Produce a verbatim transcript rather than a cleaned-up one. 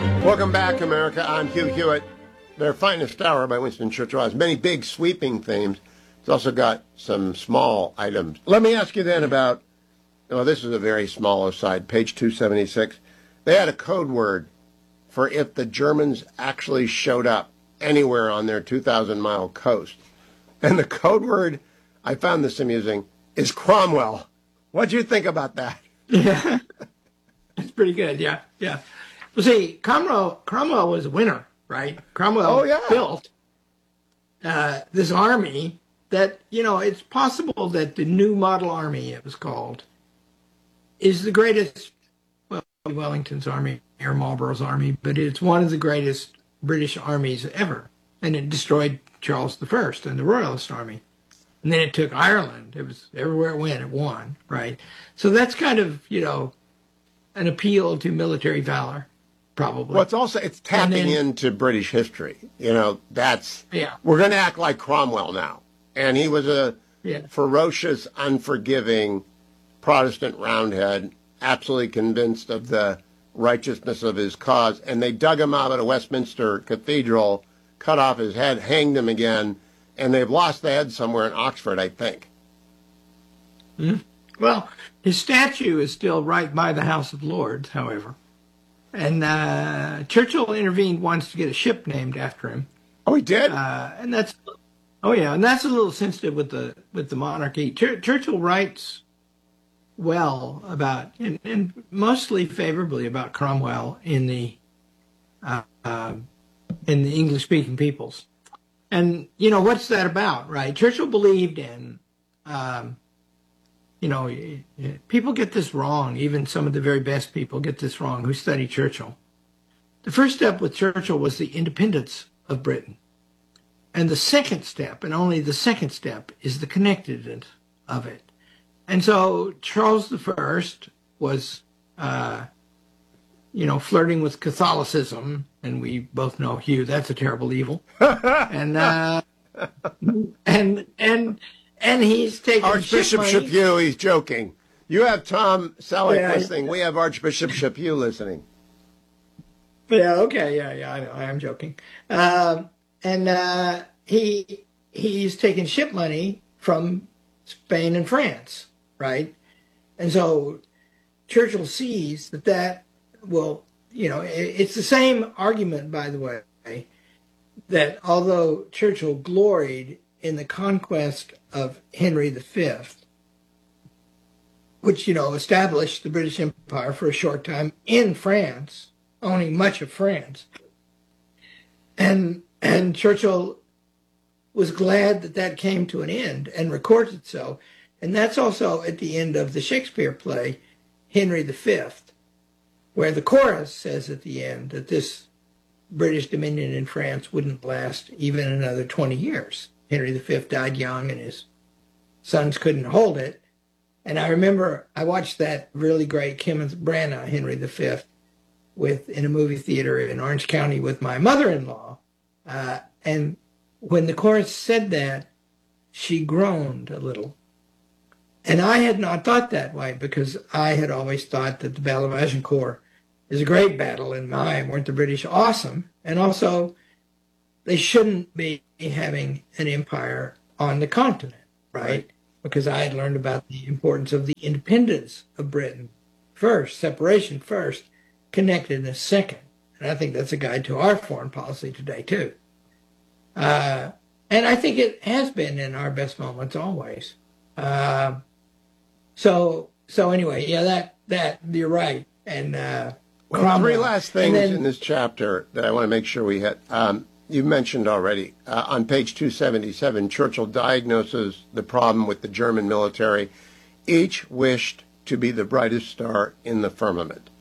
Welcome back, America. I'm Hugh Hewitt. Their Finest Hour by Winston Churchill has many big sweeping themes. It's also got some small items. Let me ask you then about, well, this is a very small aside, page two seventy-six. They had a code word for if the Germans actually showed up anywhere on their two thousand mile coast. And the code word, I found this amusing, is Cromwell. What'd you think about that? Yeah, it's pretty good, yeah, yeah. Well, see, Cromwell, Cromwell was a winner, right? Cromwell oh, yeah. built uh, this army that, you know, it's possible that the New Model Army, it was called, is the greatest, well, Wellington's army or Marlborough's army, but it's one of the greatest British armies ever. And it destroyed Charles the First and the Royalist Army. And then it took Ireland. It was everywhere it went, it won, right? So that's kind of, you know, an appeal to military valor. Probably. Well, it's also, it's tapping then, into British history. You know, that's, yeah. We're going to act like Cromwell now. And he was a yeah. ferocious, unforgiving Protestant roundhead, absolutely convinced of the righteousness of his cause. And they dug him out of Westminster Cathedral, cut off his head, hanged him again, and they've lost the head somewhere in Oxford, I think. Mm-hmm. Well, his statue is still right by the House of Lords, however. And uh, Churchill intervened once to get a ship named after him. Oh, he did? Uh, and that's, oh yeah, and that's a little sensitive with the with the monarchy. Ch- Churchill writes well about, and, and mostly favorably about Cromwell in the uh, uh, in the English-speaking peoples. And you know what's that about, right? Churchill believed in. Um, You know, people get this wrong. Even some of the very best people get this wrong who study Churchill. The first step with Churchill was the independence of Britain. And the second step, and only the second step, is the connectedness of it. And so Charles the First was, uh, you know, flirting with Catholicism. And we both know, Hugh, that's a terrible evil. and, uh, and, and, And he's taking Archbishop Chaput, he's joking. You have Tom Selleck yeah, listening. We have Archbishop Chaput listening. Yeah, okay, yeah, yeah, I know, I am joking. Um, and uh, he he's taking ship money from Spain and France, right? And so Churchill sees that that will, you know, it, it's the same argument, by the way, that although Churchill gloried in the conquest of Henry the Fifth, which, you know, established the British Empire for a short time in France, owning much of France. And and Churchill was glad that that came to an end and records it so. And that's also at the end of the Shakespeare play, Henry the Fifth, where the chorus says at the end that this British dominion in France wouldn't last even another twenty years. Henry the Fifth died young and his sons couldn't hold it. And I remember I watched that really great Kenneth Branagh, Henry the Fifth, with in a movie theater in Orange County with my mother-in-law. Uh, and when the chorus said that, she groaned a little. And I had not thought that way because I had always thought that the Battle of Agincourt is a great battle, and my, weren't the British awesome? And also, they shouldn't be having an empire on the continent, right? right? Because I had learned about the importance of the independence of Britain first, separation first, connectedness second. And I think that's a guide to our foreign policy today, too. Uh, and I think it has been in our best moments always. Uh, so, so anyway, yeah, that, that, you're right. And, uh, well, Cromwell. three last things then, in this chapter that I want to make sure we hit. Um, You mentioned already, uh, on page two seventy-seven, Churchill diagnoses the problem with the German military. Each wished to be the brightest star in the firmament.